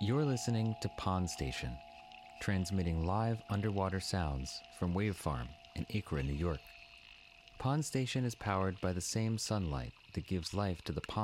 You're listening to Pond Station, transmitting live underwater sounds from Wave Farm in Acra, New York. Pond Station is powered by the same sunlight that gives life to the pond